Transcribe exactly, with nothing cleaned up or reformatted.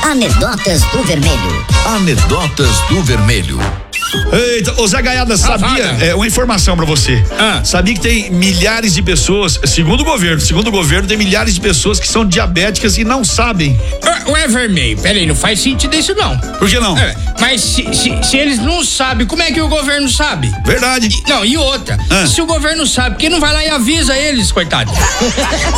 Anedotas do Vermelho. Anedotas do Vermelho. Eita, ô Zé Gaiada, sabia, é uma informação pra você, ah. sabia que tem milhares de pessoas, segundo o governo, segundo o governo tem milhares de pessoas que são diabéticas e não sabem. Ué, Vermelho, peraí, não faz sentido isso não. Por que não? É, mas se, se, se eles não sabem, como é que o governo sabe? Verdade. E, não, e outra, ah. se o governo sabe, por que não vai lá e avisa eles, coitado?